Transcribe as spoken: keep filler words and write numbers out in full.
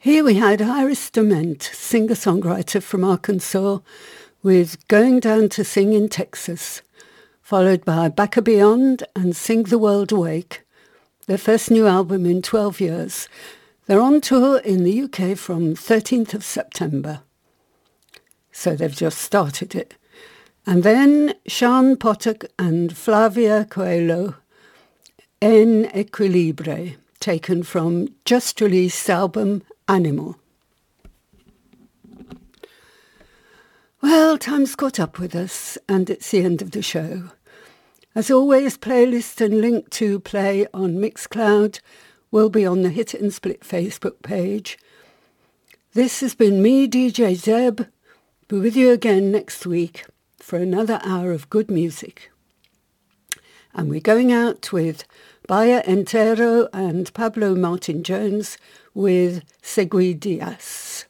Here we had Iris Dement, singer-songwriter from Arkansas, with Going Down to Sing in Texas, followed by Back a Beyond and Sing the World Awake, their first new album in twelve years. They're on tour in the U K from thirteenth of September. So they've just started it. And then Sean Potok and Flavia Coelho, En Equilibre, taken from just released album Animal. Well, time's caught up with us, and it's the end of the show. As always, playlist and link to play on Mixcloud will be on the Hit and Split Facebook page. This has been me, D J Zeb. Be with you again next week for another hour of good music. And we're going out with Baya Entero and Pablo Martin Jones with Segui Diaz.